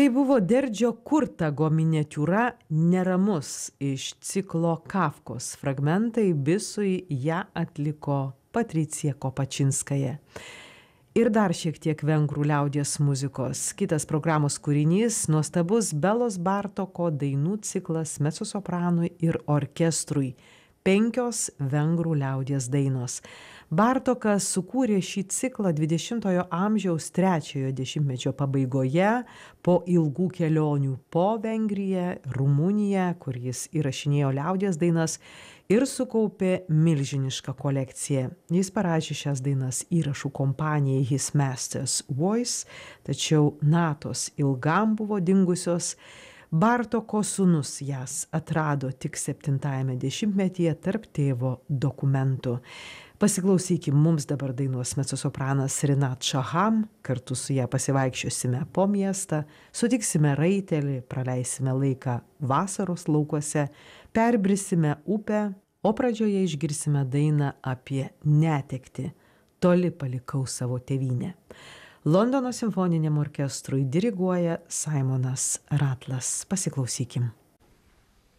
Tai buvo Derdžio Kurtago miniatiūra Neramus iš ciklo Kafkos fragmentai, Bisui ją atliko Patricija Kopačinskaja. Ir dar šiek tiek vengrų liaudies muzikos. Kitas programos kūrinys – nuostabus Belos Bartoko dainų ciklas mecosopranui ir orkestrui. 5 vengrų liaudies dainos. Bartokas sukūrė šį ciklą 20-ojo amžiaus 3-ojo dešimtmečio pabaigoje po ilgų kelionių po Vengriją, Rumuniją, kur jis įrašinėjo liaudies dainas ir sukaupė milžinišką kolekciją. Jis parašė šias dainas įrašų kompanijai His Master's Voice, tačiau natos ilgam buvo dingusios. Bartoko sūnus jas atrado tik 7-ajame dešimtmetyje tarp tėvo dokumentų. Pasiklausykim, mums dabar dainuos mecosopranas Rinat Šaham, kartu su ją pasivaikščiosime po miestą, sutiksime raitelį, praleisime laiką vasaros laukuose, perbrisime upę, o pradžioje išgirsime dainą apie netektį. Toli palikau savo tėvynę. Londono simfoniniam orkestrui diriguoja Simonas Ratlas. Pasiklausykim.